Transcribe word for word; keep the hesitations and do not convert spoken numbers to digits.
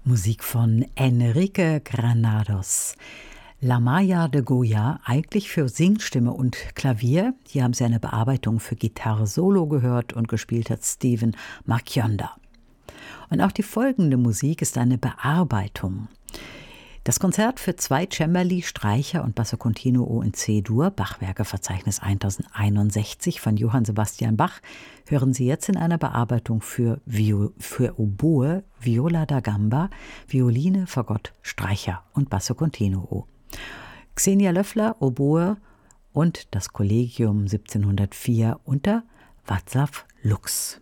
Musik von Enrique Granados. La Maya de Goya, eigentlich für Singstimme und Klavier. Hier haben Sie eine Bearbeitung für Gitarre Solo gehört und gespielt hat Stephen Marchionda. Und auch die folgende Musik ist eine Bearbeitung. Das Konzert für zwei Cembali, Streicher und Basso Continuo in C-Dur, Bachwerkeverzeichnis tausendeinundsechzig von Johann Sebastian Bach, hören Sie jetzt in einer Bearbeitung für, Vio, für Oboe, Viola da Gamba, Violine, Fagott, Streicher und Basso Continuo. Xenia Löffler, Oboe und das Kollegium siebzehnhundertvier unter Václav Lux.